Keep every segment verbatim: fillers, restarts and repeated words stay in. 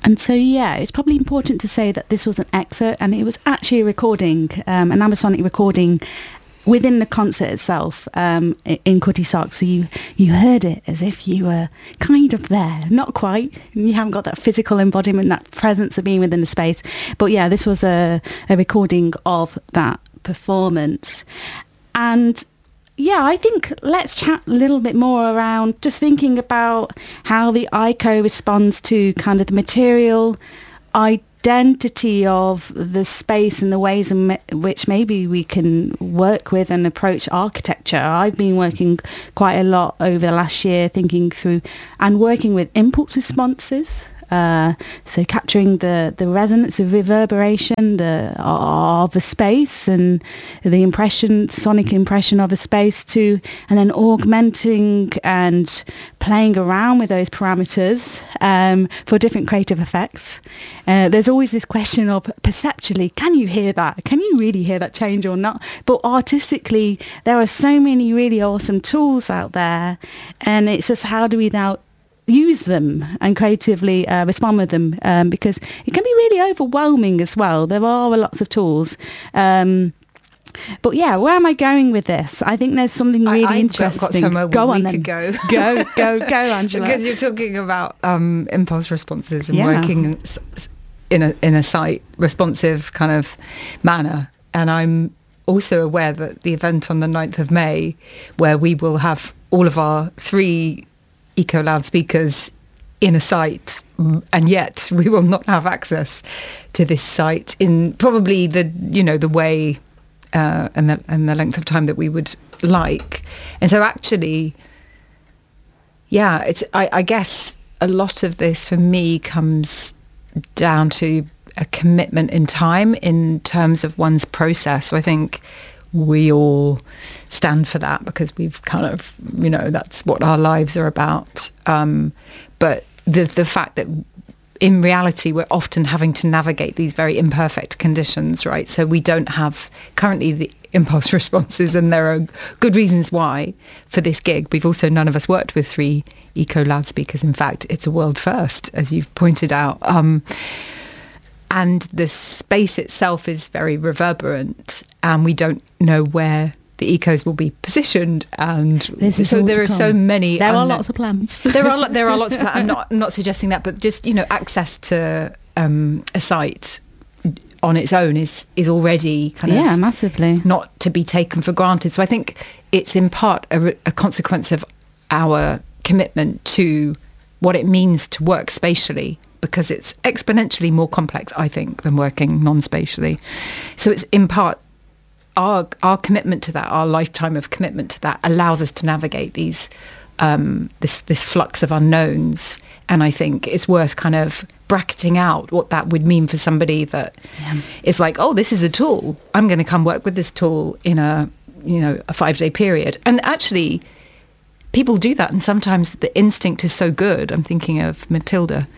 And so, yeah, it's probably important to say that this was an excerpt, and it was actually a recording, um, an Amazonic recording within the concert itself, um, in Cutty Sark. So you, you heard it as if you were kind of there. Not quite. You haven't got that physical embodiment, that presence of being within the space. But yeah, this was a, a recording of that performance. And yeah, I think let's chat a little bit more around just thinking about how the I C O responds to kind of the material identity of the space and the ways in m- which maybe we can work with and approach architecture. I've been working quite a lot over the last year thinking through and working with impulse responses. Uh, so capturing the, the resonance of reverberation the, of a space and the impression, sonic impression of a space too, and then augmenting and playing around with those parameters um, for different creative effects. Uh, there's always this question of perceptually, can you hear that? Can you really hear that change or not? But artistically, there are so many really awesome tools out there, and it's just how do we now use them and creatively uh, respond with them, um, because it can be really overwhelming as well. There are lots of tools. Um, but yeah, where am I going with this? I think there's something really I, I've interesting. Got somewhere go we on could then. go. go, go, go, Angela. Because you're talking about um, impulse responses and Yeah. working in a in a site responsive kind of manner. And I'm also aware that the event on the ninth of May, where we will have all of our three eco loudspeakers in a site, and yet we will not have access to this site in probably the you know the way uh, and the and the length of time that we would like. And so actually, yeah, it's I, I guess a lot of this for me comes down to a commitment in time in terms of one's process. So I think we all stand for that because we've kind of, you know, that's what our lives are about. Um, but the the fact that in reality we're often having to navigate these very imperfect conditions, right? So we don't have currently the impulse responses, and there are good reasons why for this gig. We've also, none of us worked with three eco loudspeakers. In fact, it's a world first, as you've pointed out. Um, and the space itself is very reverberant, and we don't know where the ecos will be positioned, and so there are so many. There are lots of plans. there are there are lots of plans. I'm not I'm not suggesting that, but just, you know, access to um, a site on its own is is already kind yeah, of massively not to be taken for granted. So I think it's in part a, a consequence of our commitment to what it means to work spatially, because it's exponentially more complex, I think, than working non-spatially. So it's in part our our commitment to that, our lifetime of commitment to that, allows us to navigate these um, this this flux of unknowns. And I think it's worth kind of bracketing out what that would mean for somebody that yeah. is like, oh, this is a tool. I'm going to come work with this tool in a you know a five day period. And actually, people do that, and sometimes the instinct is so good. I'm thinking of Matilda.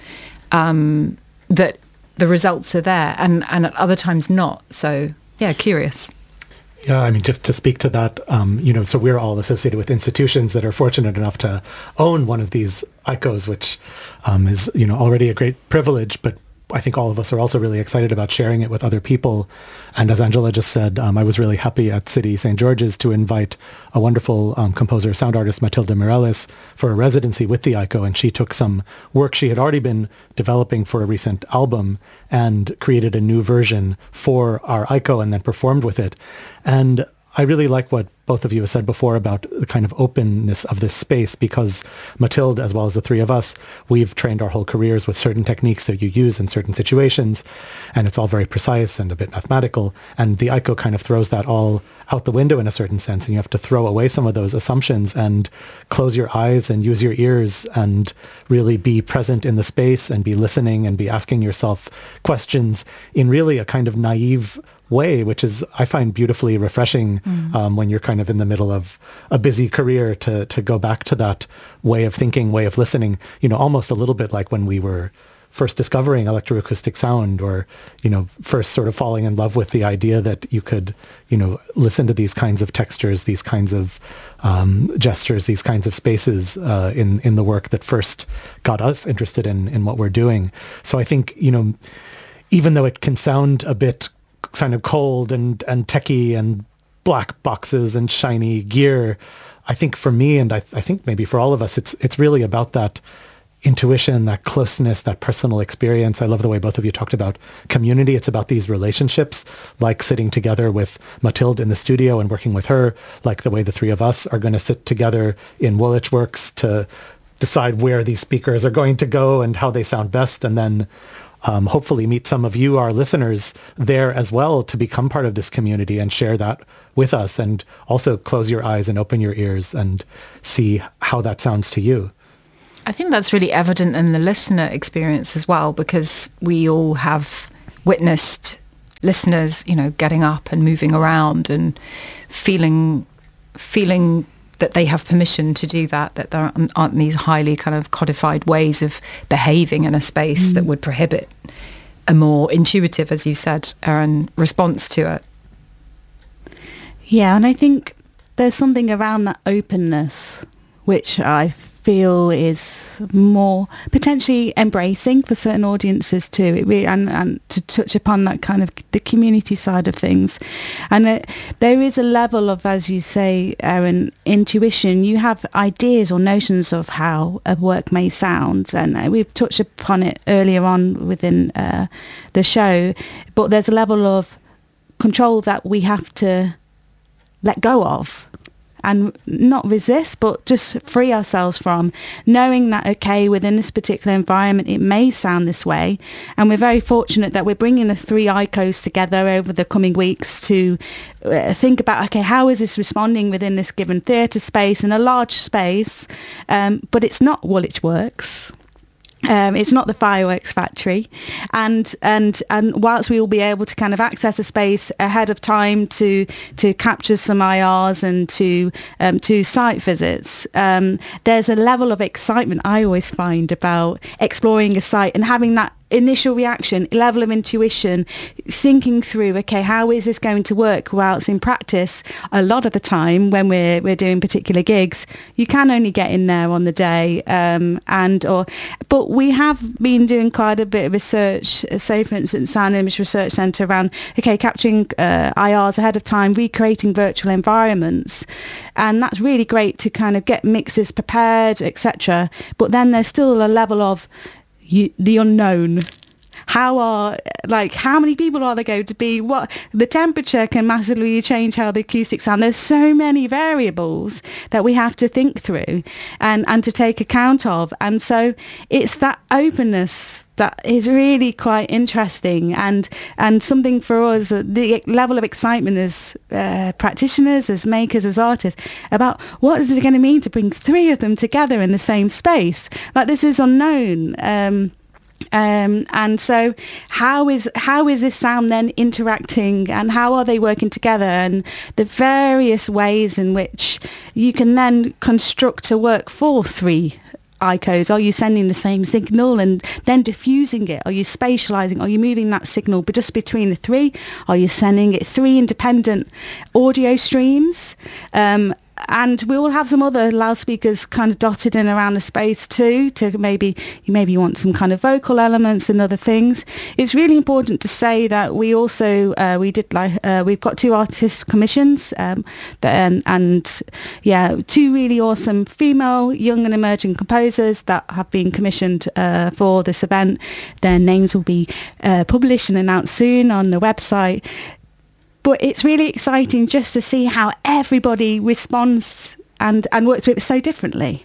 Um, that the results are there, and, and at other times not. So, yeah, curious. Yeah, I mean, just to speak to that, um, you know, so we're all associated with institutions that are fortunate enough to own one of these I C Os, which um, is, you know, already a great privilege, but I think all of us are also really excited about sharing it with other people. And as Angela just said, um, I was really happy at City Saint George's to invite a wonderful um, composer, sound artist, Matilda Mireles, for a residency with the I C O. And she took some work she had already been developing for a recent album and created a new version for our I C O and then performed with it. And I really like what both of you have said before about the kind of openness of this space, because Matilda, as well as the three of us, we've trained our whole careers with certain techniques that you use in certain situations, and it's all very precise and a bit mathematical. And the I C O kind of throws that all out the window in a certain sense, and you have to throw away some of those assumptions and close your eyes and use your ears and really be present in the space and be listening and be asking yourself questions in really a kind of naive way, which is, I find, beautifully refreshing mm. um, when you're kind of in the middle of a busy career to to go back to that way of thinking, way of listening, you know, almost a little bit like when we were first discovering electroacoustic sound, or, you know, first sort of falling in love with the idea that you could, you know, listen to these kinds of textures, these kinds of um, gestures, these kinds of spaces uh, in, in the work that first got us interested in, in what we're doing. So I think, you know, even though it can sound a bit kind of cold and, and techie and black boxes and shiny gear, I think for me, and I, I think maybe for all of us, it's it's really about that intuition, that closeness, that personal experience. I love the way both of you talked about community. It's about these relationships, like sitting together with Mathilde in the studio and working with her, like the way the three of us are going to sit together in Woolwich Works to decide where these speakers are going to go and how they sound best, and then um, hopefully meet some of you, our listeners, there as well, to become part of this community and share that with us, and also close your eyes and open your ears and see how that sounds to you. I think that's really evident in the listener experience as well, because we all have witnessed listeners, you know, getting up and moving around and feeling feeling that they have permission to do that, that there aren't, aren't these highly kind of codified ways of behaving in a space mm. that would prohibit a more intuitive, as you said, Erin, response to it. Yeah, and I think there's something around that openness which I feel is more potentially embracing for certain audiences too. It really, and, and to touch upon that kind of the community side of things. And it, there is a level of, as you say, Erin, intuition. You have ideas or notions of how a work may sound, and we've touched upon it earlier on within uh, the show, but there's a level of control that we have to let go of and not resist, but just free ourselves from, knowing that, okay, within this particular environment, it may sound this way. And we're very fortunate that we're bringing the three I C Os together over the coming weeks to uh, think about, okay, how is this responding within this given theatre space, in a large space, um, but it's not Woolwich Works. Um, it's not the fireworks factory, and and and whilst we will be able to kind of access a space ahead of time to to capture some I Rs and to um, to site visits, um, there's a level of excitement I always find about exploring a site and having that initial reaction, level of intuition, thinking through, okay, how is this going to work? Whilst in practice, a lot of the time when we're we're doing particular gigs, you can only get in there on the day, um, and or, but we have been doing quite a bit of research, say for instance, Sound Image Research Centre, around, okay, capturing uh, I Rs ahead of time, recreating virtual environments, and that's really great to kind of get mixes prepared, et cetera. But then there's still a level of You, the unknown. How are, like, how many people are there going to be? What, the temperature can massively change how the acoustics sound. There's so many variables that we have to think through and, and to take account of. And so it's that openness that is really quite interesting, and and something for us, the level of excitement as uh, practitioners, as makers, as artists, about what is it going to mean to bring three of them together in the same space. Like, this is unknown. Um, um, and so how is how is this sound then interacting, and how are they working together, and the various ways in which you can then construct a work for three I C Os. Are you sending the same signal and then diffusing it? Are you spatializing? Are you moving that signal just between the three? Are you sending it three independent audio streams? Um, and we will have some other loudspeakers kind of dotted in around the space too, to maybe you maybe want some kind of vocal elements and other things. It's really important to say that we also uh, we did like uh, we've got two artist commissions, um, that, and, and yeah, two really awesome female young and emerging composers that have been commissioned uh, for this event. Their names will be uh, published and announced soon on the website. But it's really exciting just to see how everybody responds and, and works with it so differently.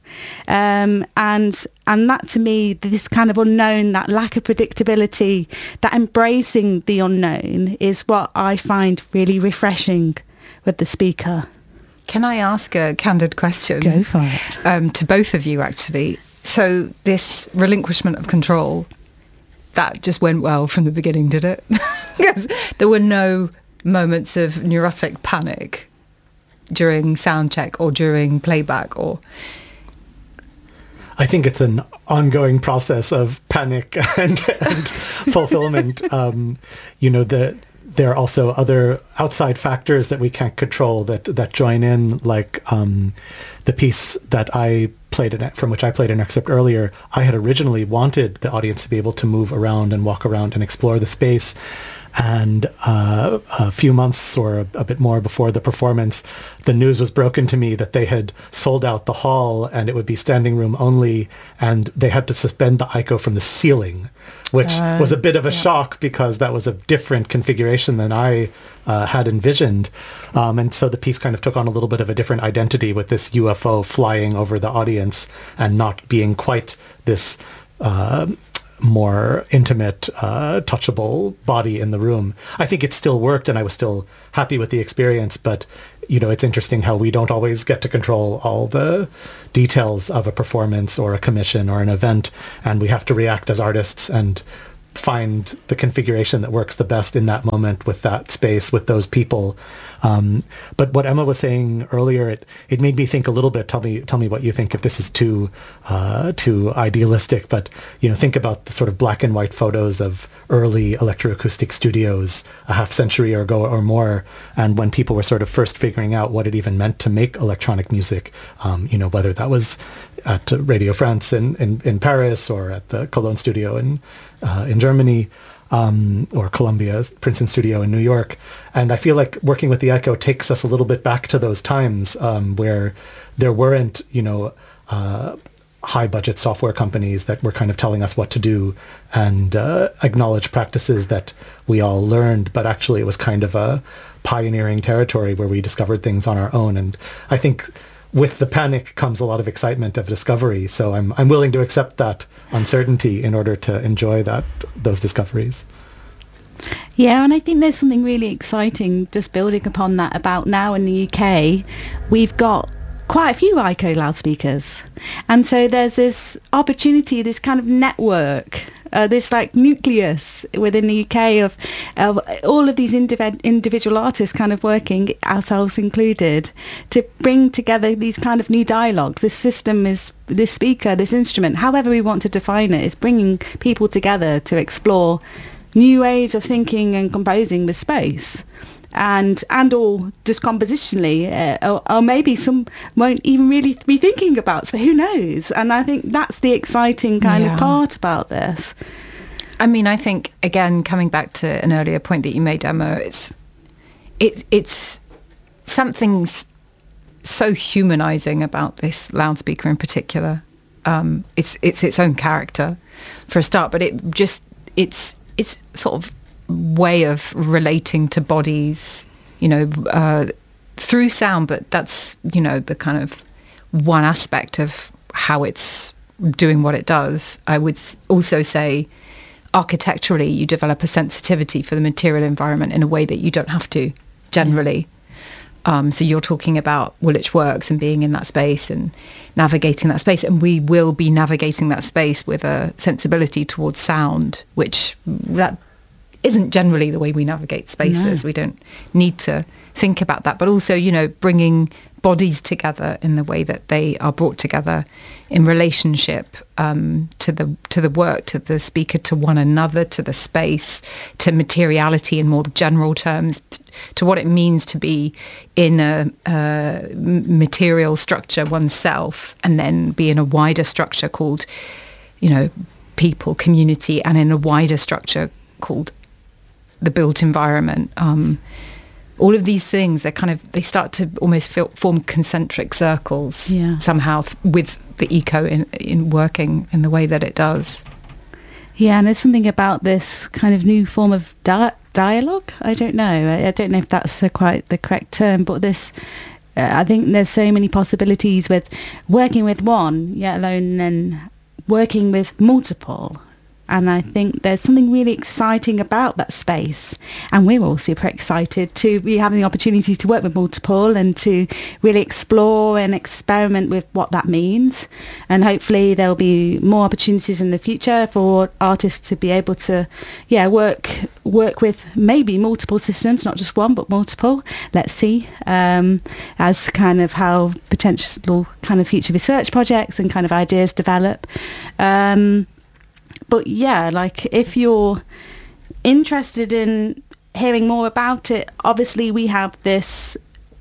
Um, and and that, to me, this kind of unknown, that lack of predictability, that embracing the unknown is what I find really refreshing with the speaker. Can I ask a candid question? Go for it. Um, to both of you, actually. So this relinquishment of control, that just went well from the beginning, did it? Because there were no moments of neurotic panic during sound check or during playback, or I think it's an ongoing process of panic and, and fulfillment. Um, you know, the, there are also other outside factors that we can't control that, that join in, like um, the piece that I played, an, from which I played an excerpt earlier. I had originally wanted the audience to be able to move around and walk around and explore the space. And uh, a few months or a, a bit more before the performance, the news was broken to me that they had sold out the hall and it would be standing room only, and they had to suspend the I C O from the ceiling, which uh, was a bit of a yeah. shock because that was a different configuration than I uh, had envisioned. Um, and so the piece kind of took on a little bit of a different identity with this U F O flying over the audience and not being quite this Uh, more intimate, uh, touchable body in the room. I think it still worked and I was still happy with the experience, but, you know, it's interesting how we don't always get to control all the details of a performance or a commission or an event, and we have to react as artists and find the configuration that works the best in that moment with that space, with those people. Um, but what Emma was saying earlier, it, it made me think a little bit. Tell me, tell me what you think, if this is too uh, too idealistic. But you know, think about the sort of black and white photos of early electroacoustic studios a half century ago or more, and when people were sort of first figuring out what it even meant to make electronic music. Um, you know, whether that was at Radio France in, in, in Paris or at the Cologne studio in uh, in Germany. Um, or Columbia Princeton Studio in New York. And I feel like working with the I C O takes us a little bit back to those times um, where there weren't, you know, uh, high budget software companies that were kind of telling us what to do and uh, acknowledge practices that we all learned, but actually it was kind of a pioneering territory where we discovered things on our own. And I think with the panic comes a lot of excitement of discovery. So I'm I'm willing to accept that uncertainty in order to enjoy that those discoveries. Yeah, and I think there's something really exciting just building upon that about now in the U K. We've got quite a few I C O loudspeakers. And so there's this opportunity, this kind of network, uh, this like nucleus within the U K of, of all of these indiv- individual artists kind of working, ourselves included, to bring together these kind of new dialogues. This system is, this speaker, this instrument, however we want to define it, is bringing people together to explore new ways of thinking and composing with space. And and or just compositionally, uh, or, or maybe some won't even really be thinking about, so who knows? And I think that's the exciting kind yeah. of part about this. I mean, I think, again, coming back to an earlier point that you made, Emma, it's, it, it's something so humanising about this loudspeaker in particular. Um, it's it's its own character, for a start, but it just, it's it's sort of way of relating to bodies, you know, uh, through sound, but that's, you know, the kind of one aspect of how it's doing what it does. I would also say architecturally you develop a sensitivity for the material environment in a way that you don't have to generally. Um, so you're talking about Woolwich Works and being in that space and navigating that space, and we will be navigating that space with a sensibility towards sound, which that isn't generally the way we navigate spaces. No. We don't need to think about that. But also, you know, bringing bodies together in the way that they are brought together in relationship um, to the to the work, to the speaker, to one another, to the space, to materiality in more general terms, t- to what it means to be in a, a material structure oneself, and then be in a wider structure called, you know, people, community, and in a wider structure called the built environment. Um, all of these things, they kind of, they start to almost feel, form concentric circles yeah. somehow th- with the eco in, in working in the way that it does. Yeah, and there's something about this kind of new form of di- dialogue. I don't know. I, I don't know if that's the, quite the correct term, but this, uh, I think there's so many possibilities with working with one, yet alone then working with multiple. And I think there's something really exciting about that space. And we're all super excited to be having the opportunity to work with Multiple and to really explore and experiment with what that means. And hopefully there'll be more opportunities in the future for artists to be able to, yeah, work work with maybe multiple systems, not just one, but multiple. Let's see, um, as kind of how potential kind of future research projects and kind of ideas develop. Um, but yeah, like if you're interested in hearing more about it, obviously we have this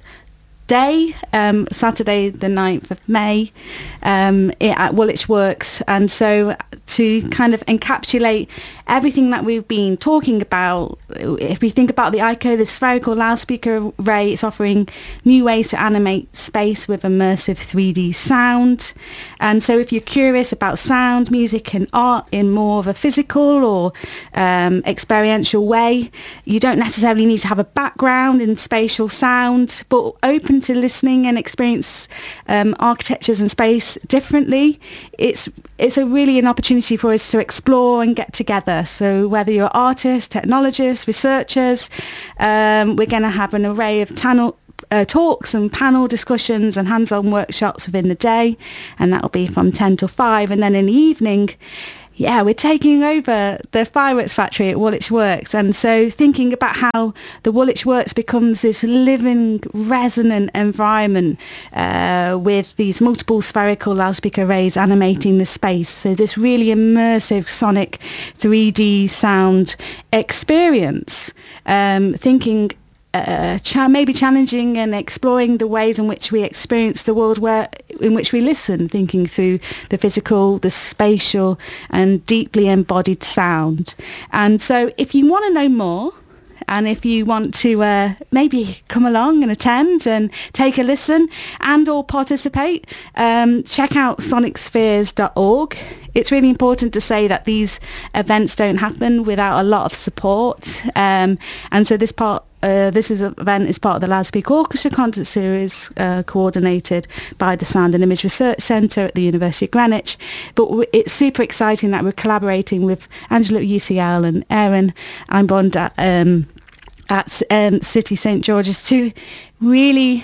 day, um, Saturday the ninth of May, um, at Woolwich Works. And so to kind of encapsulate everything that we've been talking about, if we think about the I C O, the spherical loudspeaker array, it's offering new ways to animate space with immersive three D sound. And so if you're curious about sound, music and art in more of a physical or um, experiential way, you don't necessarily need to have a background in spatial sound, but open to listening and experience um, architectures and space differently. It's it's a really an opportunity for us to explore and get together. So whether you're artists, technologists, researchers, um, we're going to have an array of channel uh, talks and panel discussions and hands-on workshops within the day, and that'll be from ten till five. And then in the evening, yeah, we're taking over the fireworks factory at Woolwich Works. And so thinking about how the Woolwich Works becomes this living, resonant environment uh, with these multiple spherical loudspeaker arrays animating the space. So this really immersive sonic three D sound experience, um, thinking Uh, cha- maybe challenging and exploring the ways in which we experience the world where in which we listen, thinking through the physical, the spatial and deeply embodied sound. And so if you want to know more, and if you want to uh, maybe come along and attend and take a listen and or participate, um, check out sonic spheres dot org. It's really important to say that these events don't happen without a lot of support. Um, and so this part Uh, this is an event is part of the Loudspeaker Orchestra concert series uh, coordinated by the Sound and Image Research Centre at the University of Greenwich. But w- it's super exciting that we're collaborating with Angela at U C L and Erin Einbond at, um, at um, City St George's to really,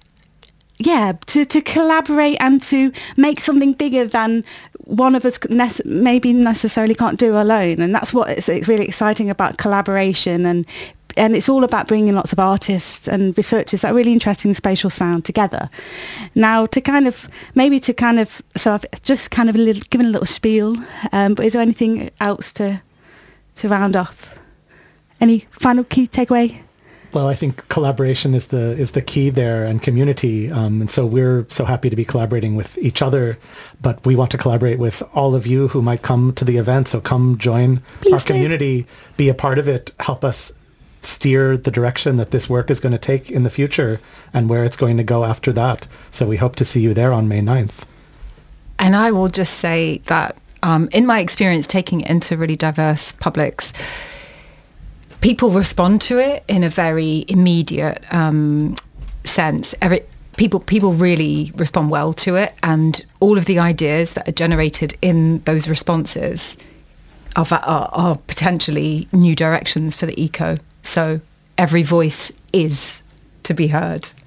yeah, to, to collaborate and to make something bigger than one of us ne- maybe necessarily can't do alone. And that's what it's, it's really exciting about collaboration, and and it's all about bringing lots of artists and researchers that are really interested in spatial sound together. Now, to kind of, maybe to kind of, so I've just kind of a little, given a little spiel, um, but is there anything else to to round off? Any final key takeaway? Well, I think collaboration is the is the key there, and community. Um, and so we're so happy to be collaborating with each other, but we want to collaborate with all of you who might come to the event. So come join Please our do. community, be a part of it, help us steer the direction that this work is going to take in the future and where it's going to go after that. So we hope to see you there on May ninth. And I will just say that um, in my experience taking it into really diverse publics, people respond to it in a very immediate um, sense. Every, people people really respond well to it, and all of the ideas that are generated in those responses are, are, are potentially new directions for the eco. So every voice is to be heard.